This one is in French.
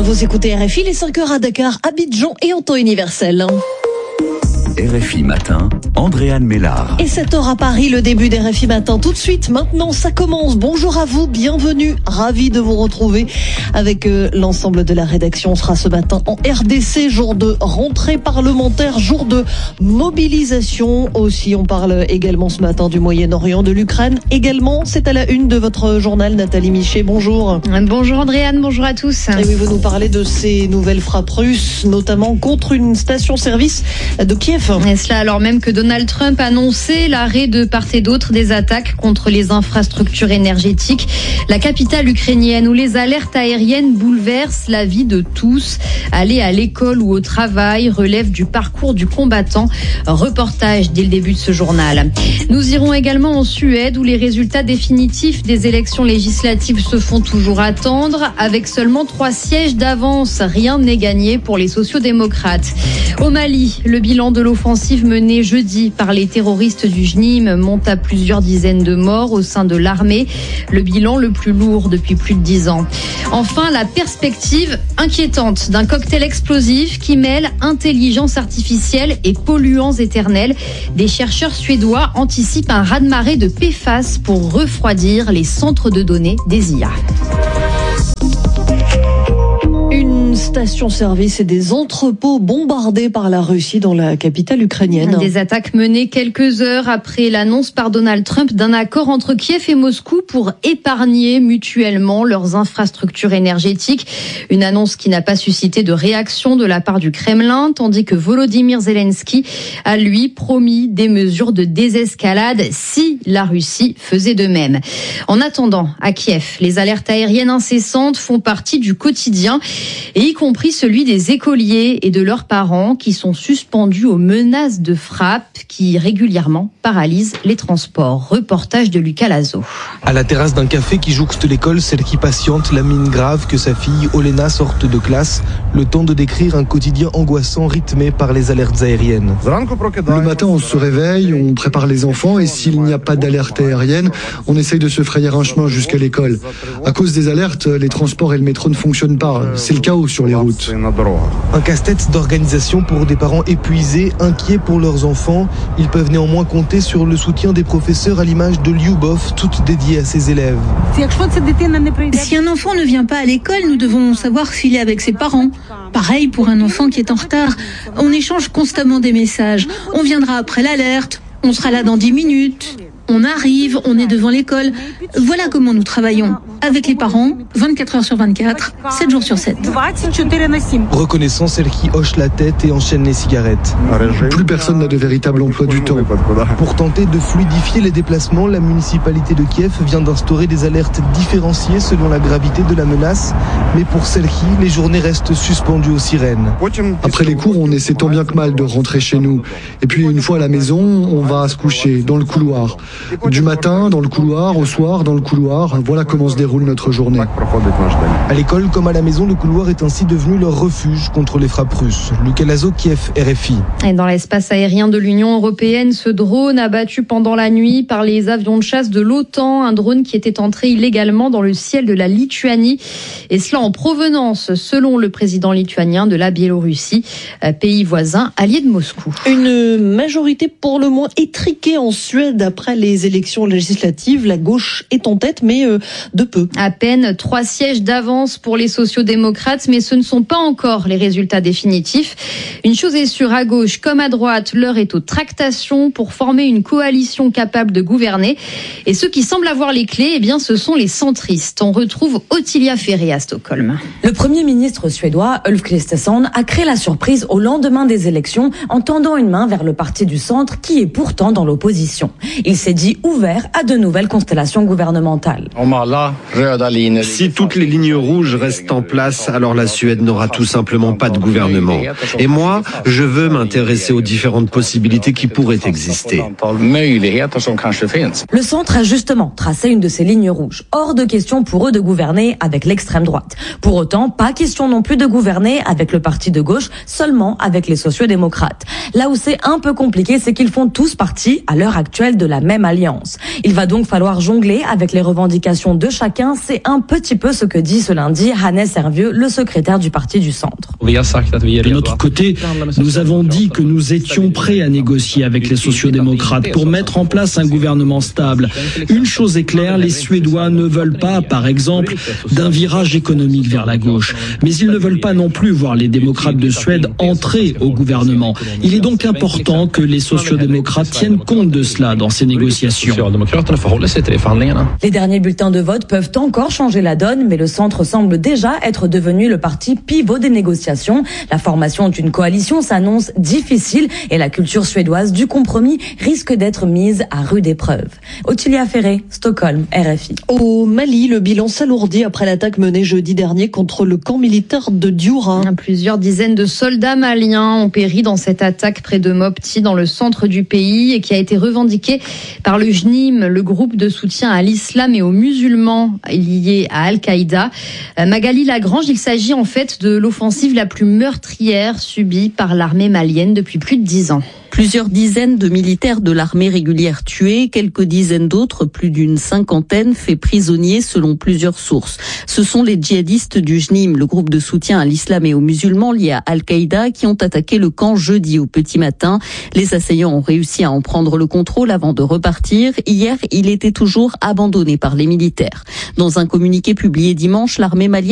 Vous écoutez RFI, les 5h à Dakar, Abidjan et en temps universel. RFI Matin, Andréane Mélard. Et 7h à Paris, le début d'RFI Matin. Tout de suite, maintenant, ça commence. Bonjour à vous, bienvenue. Ravi de vous retrouver avec l'ensemble de la rédaction. On sera ce matin en RDC, jour de rentrée parlementaire, jour de mobilisation. Aussi, on parle également ce matin du Moyen-Orient, de l'Ukraine. Également, c'est à la une de votre journal, Nathalie Michet. Bonjour. Bonjour Andréane, bonjour à tous. Et oui, vous nous parlez de ces nouvelles frappes russes, notamment contre une station-service de Kiev. Et cela alors même que Donald Trump a annoncé l'arrêt de part et d'autre des attaques contre les infrastructures énergétiques. La capitale ukrainienne où les alertes aériennes bouleversent la vie de tous. Aller à l'école ou au travail relève du parcours du combattant. Reportage dès le début de ce journal. Nous irons également en Suède où les résultats définitifs des élections législatives se font toujours attendre. Avec seulement 3 sièges d'avance, rien n'est gagné pour les sociodémocrates. Au Mali, le bilan de l'offensive menée jeudi par les terroristes du JNIM monte à plusieurs dizaines de morts au sein de l'armée. Le bilan le plus lourd depuis plus de 10 ans. Enfin, la perspective inquiétante d'un cocktail explosif qui mêle intelligence artificielle et polluants éternels. Des chercheurs suédois anticipent un raz-de-marée de PFAS pour refroidir les centres de données des IA. Station-service et des entrepôts bombardés par la Russie dans la capitale ukrainienne. Des attaques menées quelques heures après l'annonce par Donald Trump d'un accord entre Kiev et Moscou pour épargner mutuellement leurs infrastructures énergétiques. Une annonce qui n'a pas suscité de réaction de la part du Kremlin, tandis que Volodymyr Zelensky a lui promis des mesures de désescalade si la Russie faisait de même. En attendant, à Kiev, les alertes aériennes incessantes font partie du quotidien, et y compris celui des écoliers et de leurs parents qui sont suspendus aux menaces de frappe qui régulièrement paralysent les transports. Reportage de Lucas Lazo. À la terrasse d'un café qui jouxte l'école, celle qui patiente la mine grave que sa fille Olena sorte de classe, le temps de décrire un quotidien angoissant rythmé par les alertes aériennes. Le matin, on se réveille, on prépare les enfants et s'il n'y a pas d'alerte aérienne, on essaye de se frayer un chemin jusqu'à l'école. À cause des alertes, les transports et le métro ne fonctionnent pas. C'est le chaos sur les routes. Un casse-tête d'organisation pour des parents épuisés, inquiets pour leurs enfants. Ils peuvent néanmoins compter sur le soutien des professeurs à l'image de Lyubov, toute dédiée à ses élèves. Si un enfant ne vient pas à l'école, nous devons savoir s'il est avec ses parents. Pareil pour un enfant qui est en retard. On échange constamment des messages. On viendra après l'alerte. On sera là dans 10 minutes. On arrive, on est devant l'école. Voilà comment nous travaillons. Avec les parents, 24 heures sur 24, 7 jours sur 7. Reconnaissant celle qui hoche la tête et enchaîne les cigarettes. Plus personne n'a de véritable emploi du temps. Pour tenter de fluidifier les déplacements, la municipalité de Kiev vient d'instaurer des alertes différenciées selon la gravité de la menace. Mais pour celle-ci, les journées restent suspendues aux sirènes. Après les cours, on essaie tant bien que mal de rentrer chez nous. Et puis une fois à la maison, on va se coucher dans le couloir. Du matin, dans le couloir, au soir, dans le couloir. Voilà comment se déroule notre journée. À l'école comme à la maison, le couloir est ainsi devenu leur refuge contre les frappes russes. Lucas Lazo, Kiev, RFI. Et dans l'espace aérien de l'Union européenne, ce drone abattu pendant la nuit par les avions de chasse de l'OTAN, un drone qui était entré illégalement dans le ciel de la Lituanie, et cela en provenance, selon le président lituanien, de la Biélorussie, pays voisin allié de Moscou. Une majorité pour le moins étriquée en Suède après les élections législatives. La gauche est en tête, mais de peu. À peine 3 sièges d'avance pour les sociodémocrates, mais ce ne sont pas encore les résultats définitifs. Une chose est sûre, à gauche comme à droite, l'heure est aux tractations pour former une coalition capable de gouverner. Et ceux qui semblent avoir les clés, eh bien, ce sont les centristes. On retrouve Ottilia Ferré à Stockholm. Le Premier ministre suédois, Ulf Kristersson, a créé la surprise au lendemain des élections en tendant une main vers le parti du centre qui est pourtant dans l'opposition. Il s'est dit ouvert à de nouvelles constellations gouvernementales. Si toutes les lignes rouges restent en place, alors la Suède n'aura tout simplement pas de gouvernement. Et moi, je veux m'intéresser aux différentes possibilités qui pourraient exister. Le centre a justement tracé une de ces lignes rouges. Hors de question pour eux de gouverner avec l'extrême droite. Pour autant, pas question non plus de gouverner avec le parti de gauche, seulement avec les sociodémocrates. Là où c'est un peu compliqué, c'est qu'ils font tous partie, à l'heure actuelle, de la même alliance. Il va donc falloir jongler avec les revendications de chacun. C'est un petit peu ce que dit ce lundi Hannes Hervieux, le secrétaire du Parti du Centre. De notre côté, nous avons dit que nous étions prêts à négocier avec les sociodémocrates pour mettre en place un gouvernement stable. Une chose est claire, les Suédois ne veulent pas, par exemple, d'un virage économique vers la gauche. Mais ils ne veulent pas non plus voir les démocrates de Suède entrer au gouvernement. Il est donc important que les sociodémocrates tiennent compte de cela dans ces négociations. Les derniers bulletins de vote peuvent encore changer la donne, mais le centre semble déjà être devenu le parti pivot des négociations. La formation d'une coalition s'annonce difficile et la culture suédoise du compromis risque d'être mise à rude épreuve. Ottilia Ferré, Stockholm, RFI. Au Mali, le bilan s'alourdit après l'attaque menée jeudi dernier contre le camp militaire de Dioura. Plusieurs dizaines de soldats maliens ont péri dans cette attaque près de Mopti, dans le centre du pays, et qui a été revendiquée par le JNIM, le groupe de soutien à l'islam et aux musulmans liés à Al-Qaïda. Magali Lagrange, il s'agit en fait de l'offensive la plus meurtrière subie par l'armée malienne depuis plus de 10 ans. Plusieurs dizaines de militaires de l'armée régulière tués, quelques dizaines d'autres, plus d'une cinquantaine, faits prisonniers selon plusieurs sources. Ce sont les djihadistes du JNIM, le groupe de soutien à l'islam et aux musulmans liés à Al-Qaïda, qui ont attaqué le camp jeudi au petit matin. Les assaillants ont réussi à en prendre le contrôle avant de repartir. Hier, il était toujours abandonné par les militaires. Dans un communiqué publié dimanche, l'armée malienne